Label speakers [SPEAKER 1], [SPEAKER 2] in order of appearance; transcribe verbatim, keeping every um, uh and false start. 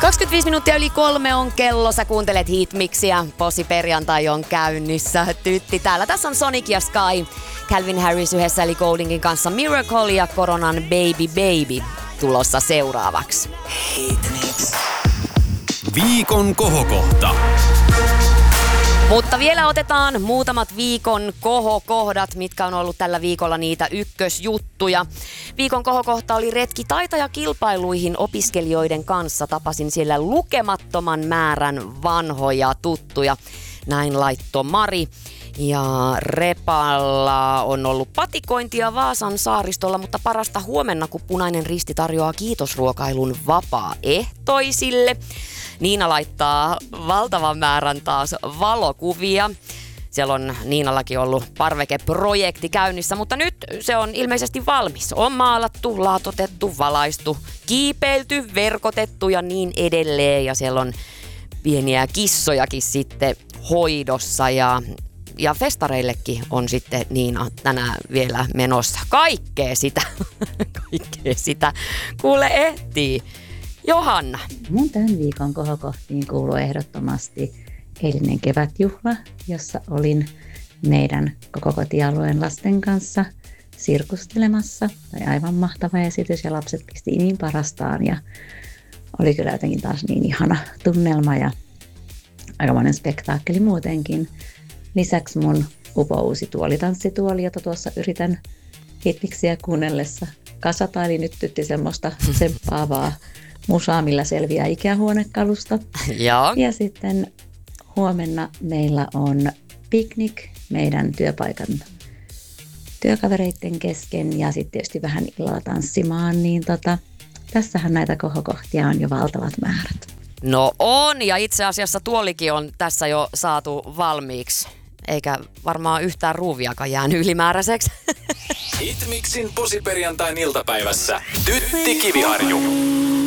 [SPEAKER 1] kaksikymmentäviisi minuuttia yli kolme on kello. Sä kuuntelet Hitmixiä. Posi perjantai on käynnissä. Tytti täällä. Tässä on Sonic ja Sky. Calvin Harris yhdessä eli Goldingin kanssa Miracle ja Koronan Baby Baby tulossa seuraavaksi. Hitmix.
[SPEAKER 2] Viikon kohokohta.
[SPEAKER 1] Mutta vielä otetaan muutamat viikon kohokohdat, mitkä on ollut tällä viikolla niitä ykkösjuttuja. Viikon kohokohta oli retki taitajakilpailuihin opiskelijoiden kanssa. Tapasin siellä lukemattoman määrän vanhoja tuttuja. Näin laittoi Mari. Ja Repalla on ollut patikointia Vaasan saaristolla, mutta parasta huomenna, kun Punainen Risti tarjoaa kiitosruokailun vapaaehtoisille. Niina laittaa valtavan määrän taas valokuvia. Siellä on Niinallakin ollut parvekeprojekti käynnissä, mutta nyt se on ilmeisesti valmis. On maalattu, laatotettu, valaistu, kiipeilty, verkotettu ja niin edelleen. Ja siellä on pieniä kissojakin sitten hoidossa ja, ja festareillekin on sitten Niina tänään vielä menossa. Kaikkea sitä, kaikkea sitä kuule ehtii. Johanna.
[SPEAKER 3] Mun tämän viikon kohokohtiin kuuluu ehdottomasti eilinen kevätjuhla, jossa olin meidän koko kotialueen lasten kanssa sirkustelemassa. Oli aivan mahtava esitys ja lapset pisti niin parastaan ja oli kyllä jotenkin taas niin ihana tunnelma ja aikamoinen spektaakkeli muutenkin. Lisäksi mun upo uusi tuolitanssituoli, jota tuossa yritän Hitmixiä kuunnellessa kasata, eli nyt tytti semmoista tsemppaavaa musaa, millä selviää ikähuonekalusta.
[SPEAKER 1] Ja.
[SPEAKER 3] ja sitten huomenna meillä on piknik meidän työpaikan työkavereiden kesken ja sitten tietysti vähän illalla tanssimaan, niin tota, tässähän näitä kohokohtia on jo valtavat määrät.
[SPEAKER 1] No on, ja itse asiassa tuolikin on tässä jo saatu valmiiksi, eikä varmaan yhtään ruuviakaan jäänyt ylimääräiseksi.
[SPEAKER 2] Hitmixin posiperjantain iltapäivässä Tytti Kiviharju.